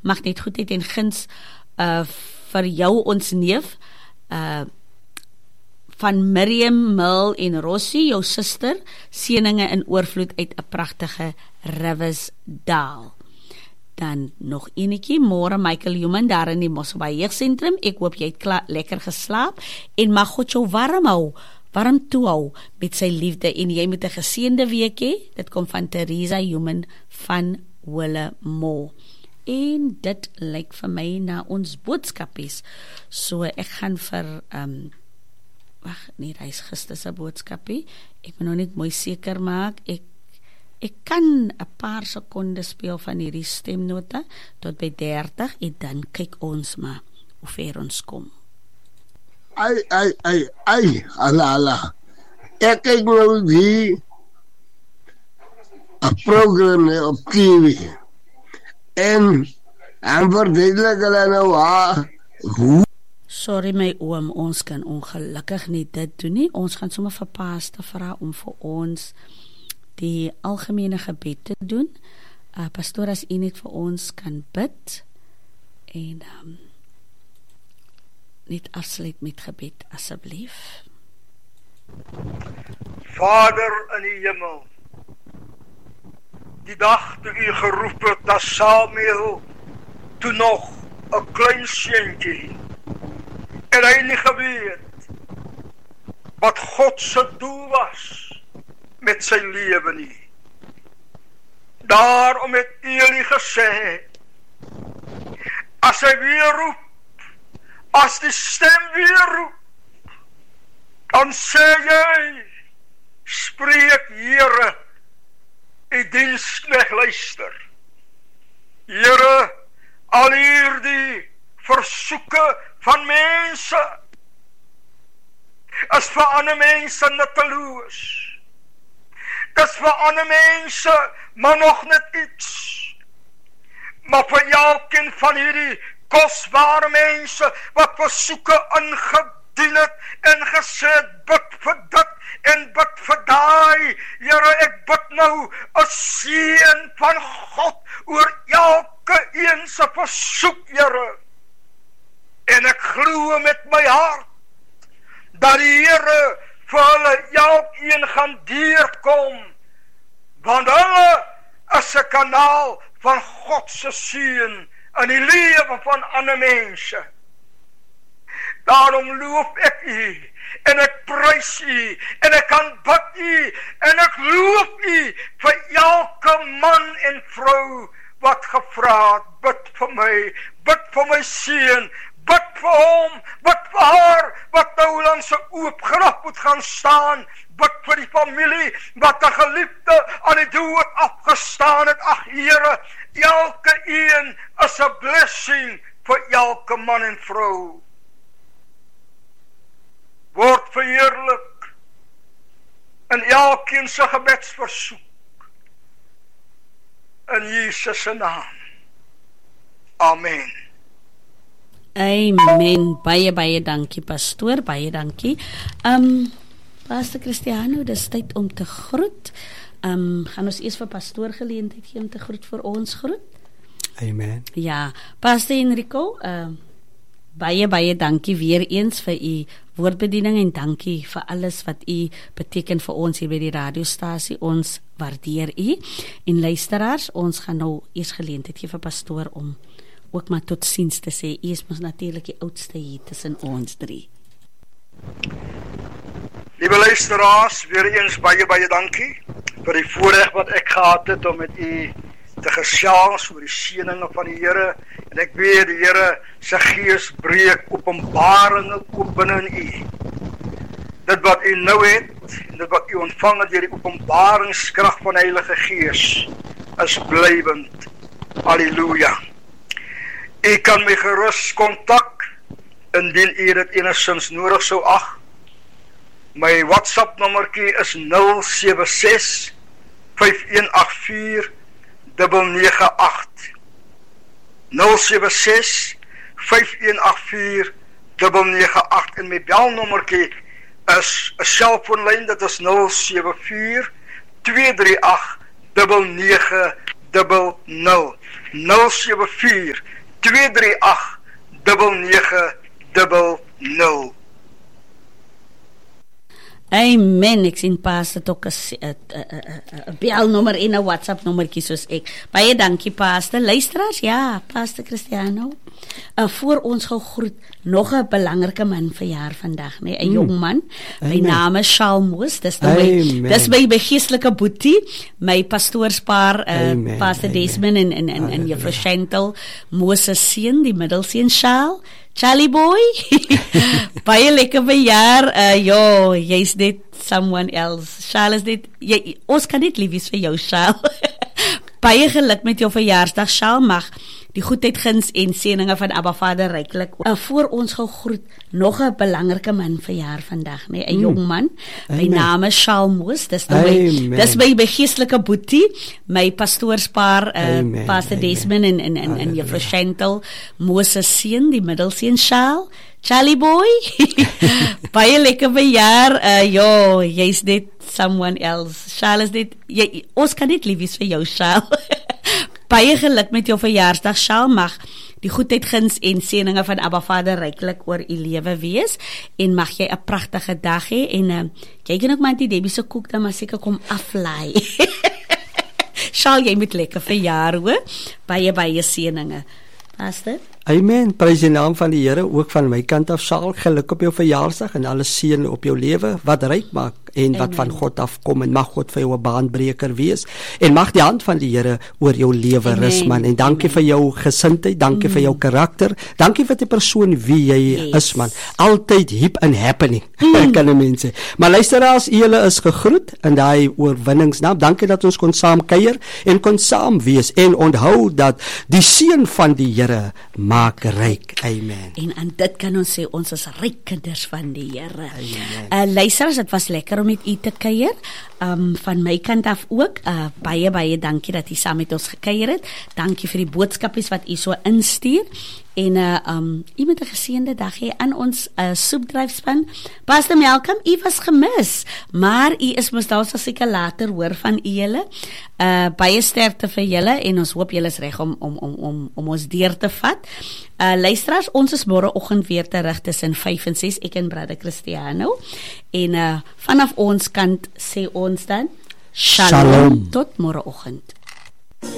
mag net goedheid en guns vir jou ons neef, van Miriam, Mil en Rossie, jou suster, seëninge in oorvloed uit 'n pragtige Riversdal. Dan nog enetjie, môre Michael Human daar in die Mosselbaai Jeugsentrum, ek hoop jy het lekker geslaap, en mag God jou warm toehou met sy liefde, en jy moet 'n geseënde week hê. Dit kom van Theresa Human van Willemore. En dit lyk vir my na ons boodskapies. So ek gaan vir wag, nee, hy is gister se boodskapie. Ek moet nou net mooi seker maak. Ek kan 'n paar sekondes speel van hierdie stemnota tot by 30 en dan kyk ons maar hoe ver ons kom. Ala. Ek kyk nou die 'n program op TV. En verduidelik hulle nou hoe. Sorry my oom, ons kan ongelukkig nie dit doen nie. Ons gaan sommer vir Pastor vra om vir ons die algemene gebed te doen. Pastoor, as u net vir ons kan bid en net afsluit met gebed asseblief. Vader in die hemel, die dag toe u geroep het na Samuel, toe nog 'n klein seentjie, en hy nie geweet wat God se doel was met sy lewe nie. Daarom het Eli gesê, as hy weer roep, as die stem weer roep, dan sê jy, spreek Here, die diensknegt luister. Here, al hierdie versoeke van mense is vir ander mense nutteloos. Dis vir ander mense maar nog net iets. Maar vir elkeen van hierdie kosbare mense wat versoeke ingedien het en gesê het, bid vir dit en bid vir daai. Here, ek bid nou 'n seën van God oor elke een se versoek, Here. En ek glo met my hart dat die Here vir hulle elkeen gaan deurkom, want hulle is 'n kanaal van God se seën in die lewe van ander mense. Daarom loof ek u en ek prys u en ek aanbid u en ek loof u vir elke man en vrou wat gevra het, bid vir my seun, bid vir hom, bid vir haar, wat nou langs 'n oop graf moet gaan staan, bid vir die familie, wat 'n geliefde aan die dood afgestaan het. Ag Here, elke een is 'n blessing vir elke man en vrou. Word verheerlik in elkeen se gebedsversoek, in Jesus se naam. Amen. Amen. Baie dankie, pastoor. Baie dankie. Pastor Cristiano, dis tyd om te groet. Gaan ons eers vir pastoor geleentheid gee om te groet vir ons groet. Amen. Ja, Pastor Enrico, baie dankie weer eens vir u woordbediening en dankie vir alles wat u beteken vir ons hier by die radiostasie. Ons waardeer u. En luisteraars, ons gaan nou eers geleentheid gee vir pastoor om ook maar tot ziens te sê. U is mos natuurlik die oudste hier tussen ons drie. Liewe luisteraars, weer eens baie dankie vir die voorreg wat ek gehad het om met u te gesels oor die seëninge van die Here. En ek weet die Here se gees breek openbaringe oop binne in u. Dit wat u nou het en dit wat u ontvang het deur die openbaringskrag van die Heilige Gees is blywend. Halleluja. U kan my gerus kontak indien u dit enigstens nodig sou ag. My WhatsApp nommertjie is 076 5184 998. 076 5184 998 en my belnommertjie is 'n selfoonlyn, dit is 074 238 9900. 074 238 9900. Amen, ek sien Pastor ook 'n belnommer en 'n WhatsApp nommertjie soos ek. Baie dankie Pastor. Luisteraars, ja, Pastor Cristiano. Voor ons gou groet nog 'n belangrike man verjaar vandag, nee, 'n jong man. My naam is Shalmoos. Dis my geestelike boetie, my pastoorspaar, Pastor Desmond en Juffrou Chantal Moses seun, die middelseun Charlie boy. Baie lekker verjaar. Jy's net someone else. Charles is dit. Ons kan net lief wees vir jou, Charles. Baie geluk met jou verjaarsdag, Charles. Mag die goedheid, guns en seëninge van Abba Vader ryklik. Voor ons gou groet nog 'n belangrike man verjaar vandag, nee, 'n jong man. My naam is Shalmoos. Dis my geestelike boetie, my pastoorspaar, Pastor Desmond en Juffrou Chantal Moses seun, die middelseun Charlie boy. Baie lekker verjaar. Jy's net someone else. Charles is dit. Ons kan net lief wees vir jou, Charles. Baie geluk met jou verjaarsdag, Charles. Mag die goedheid, guns en seëninge van Abba Vader ryklik oor u lewe wees en mag jy 'n pragtige dag hê en jy kan ook maar die Debbie se koek dan maar seker kom aflaai. Charles, jy moet lekker verjaar, hoor. Baie seëninge. Pastor? Amen, prys die naam van die Here, ook van my kant af, Charles, geluk op jou verjaarsdag en alle seën op jou lewe, wat ryk maak en wat van God afkom en mag God vir jou 'n baanbreker wees en mag die hand van die Here oor jou lewe rus, man, en dankie vir jou gesindheid, dankie vir jou karakter, dankie vir die persoon wie jy is, man, altyd hip and happening, kan 'n mens sê. Maar luisteraars, julle is gegroet in daai oorwinningsnaam, dankie dat ons kon saam kuier en kon saam wees en onthou dat die seën van die Here maak ryk. Amen. En aan dit kan ons sê, ons is ryk kinders van die Here. Luisteraars, dit was lekker om met u te kuier. Van my kant af ook, baie dankie dat u saam met ons gekuier het. Dankie vir die boodskapies wat u so instuur. En u moet 'n geseënde dag hê aan ons soepdryfspan. Pastor Malcolm, u was gemis, maar u is mos daar seker later hoor van u julle. Baie sterkte vir julle en ons hoop julle is reg om ons deur te vat. Luisteraars, ons is môreoggend weer terug tussen 5 en 6, ek en Brother Cristiano. En vanaf ons kant sê ons dan Shalom. Tot môreoggend.